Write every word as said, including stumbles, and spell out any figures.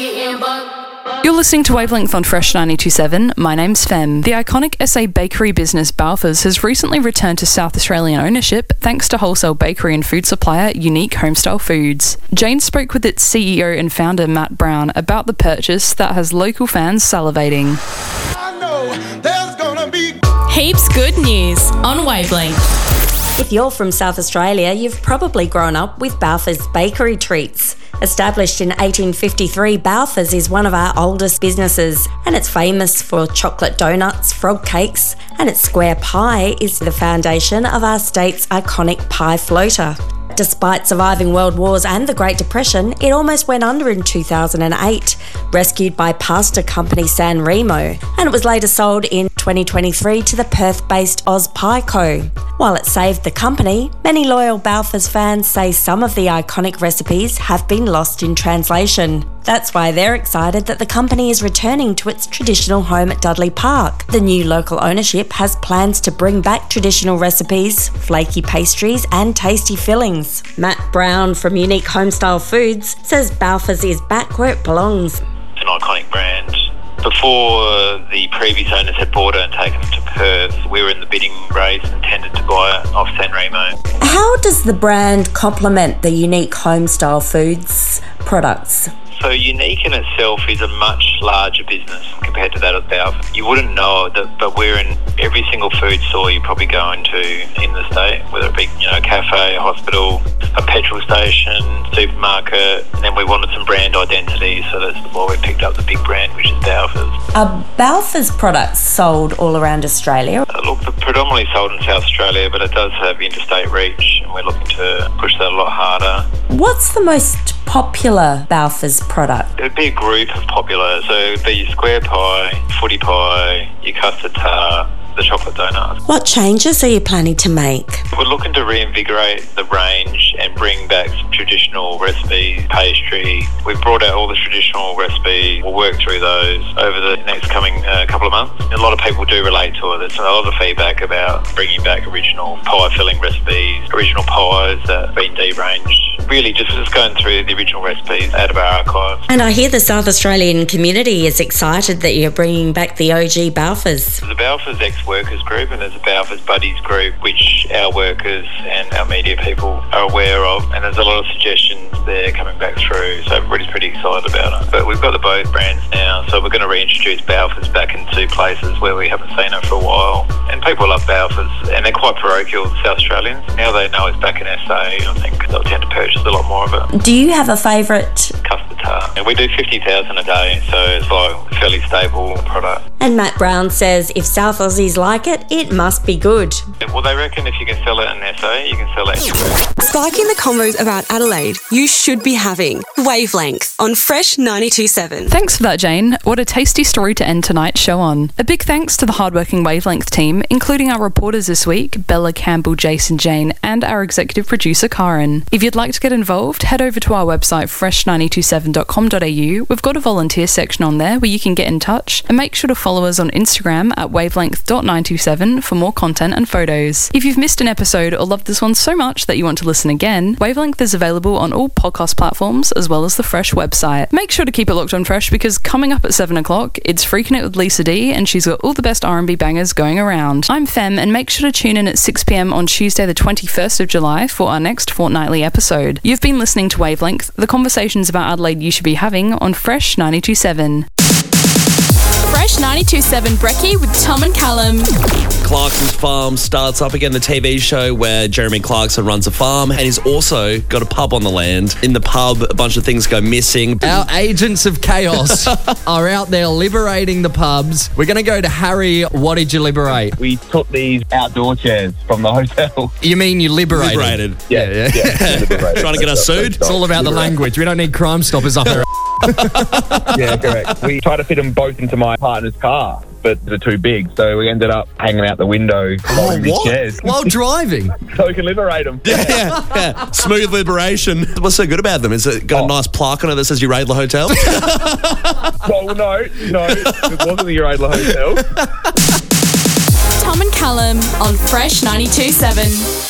You're listening to Wavelength on Fresh ninety-two point seven. My name's Fem. The iconic S A bakery business Balfours has recently returned to South Australian ownership thanks to wholesale bakery and food supplier Unique Homestyle Foods. Jane spoke with its C E O and founder Matt Brown about the purchase that has local fans salivating. I know there's gonna be heaps good news on Wavelength. If you're from South Australia, you've probably grown up with Balfours bakery treats. Established in eighteen fifty-three, Balfours is one of our oldest businesses, and it's famous for chocolate donuts, frog cakes, and its square pie is the foundation of our state's iconic pie floater. Despite surviving world wars and the Great Depression, it almost went under in two thousand eight, rescued by pasta company San Remo, and it was later sold in twenty twenty-three to the Perth-based Oz Pie Co. While it saved the company, many loyal Balfours fans say some of the iconic recipes have been lost in translation. That's why they're excited that the company is returning to its traditional home at Dudley Park. The new local ownership has plans to bring back traditional recipes, flaky pastries and tasty fillings. Matt Brown from Unique Homestyle Foods says Balfours is back where it belongs. It's an iconic brand. Before the previous owners had bought it and taken it to Perth, we were in the bidding race and tended to buy it off San Remo. How does the brand complement the Unique Homestyle Foods products? So Unique in itself is a much larger business compared to that of Balfours. You wouldn't know that, but we're in every single food store you probably go into in the state, whether it be, you know, a cafe, a hospital, a petrol station, supermarket, and then we wanted some brand identity, so that's why we picked up the big brand, which is Balfours. Are Balfours products sold all around Australia? Uh, look, they're predominantly sold in South Australia, but it does have interstate reach, and we're looking to push that a lot harder. What's the most popular Balfours product? It would be a group of popular, so it would be your square pie, footy pie, your custard tart, the chocolate donuts. What changes are you planning to make? We're looking to reinvigorate the range and bring back some traditional recipes, pastry. We've brought out all the traditional recipes. We'll work through those over the next coming uh, couple of months. A lot of people do relate to it. There's a lot of feedback about bringing back original pie filling recipes, original pies that have been deranged. Really just, just going through the original recipes out of our archives. And I hear the South Australian community is excited that you're bringing back the O G Balfours. The Balfours ex-workers group, and there's a Balfours Buddies group, which our workers and our media people are aware of, and there's a lot of suggestions there coming back through, so everybody's pretty excited about it. But we've got the both brands now, so we're going to reintroduce Balfours back in two places where we haven't seen it for a while. And people love Balfours, and they're quite parochial, South Australians. Now they know it's back in S A, I think they'll tend to purchase a lot more of it. Do you have a favourite? Custard tart. And we do fifty thousand a day, so it's like a fairly stable product. And Matt Brown says if South Aussies like it, it must be good. Well, they reckon if you can sell it in S A, you can sell it anywhere. Spiking the combos about Adelaide, you should be having Wavelength on Fresh ninety-two point seven. Thanks for that, Jane. What a tasty story to end tonight's show on. A big thanks to the hardworking Wavelength team, including our reporters this week, Bella Campbell, Jason Jane, and our executive producer, Karen. If you'd like to get involved, head over to our website, fresh nine two seven dot com dot a u. We've got a volunteer section on there where you can get in touch, and make sure to follow us on Instagram at wavelength dot nine two seven for more content and photos. If you've missed an episode or loved this one so much that you want to listen again, Wavelength is available on all podcast platforms as well as the Fresh website. Make sure to keep it locked on Fresh, because coming up at seven o'clock, it's Freaking It with Lisa D, and she's got all the best R and B bangers going around. I'm Fem, and make sure to tune in at six p.m. on Tuesday the twenty-first of July for our next fortnightly episode. You've been listening to Wavelength, the conversations about Adelaide you should be having on Fresh ninety-two point seven. Fresh ninety-two point seven Brekkie with Tom and Callum. Clarkson's Farm starts up again, the T V show where Jeremy Clarkson runs a farm, and he's also got a pub on the land. In the pub, a bunch of things go missing. Our agents of chaos are out there liberating the pubs. We're going to go to Harry. What did you liberate? We took these outdoor chairs from the hotel. You mean you liberated? Liberated. Yeah, yeah. yeah liberated. Trying to get us sued? It's all about the language. We don't need Crime Stoppers up there. Yeah, correct. We tried to fit them both into my partner's car, but they're too big, so we ended up hanging out the window oh, these what? chairs. While driving? So we can liberate them. Yeah, yeah, yeah. Smooth liberation. What's so good about them? Is it got oh. a nice plaque on it that says Uradla Hotel? Well, no, no, it wasn't the Uradla Hotel. Tom and Callum on Fresh ninety-two point seven.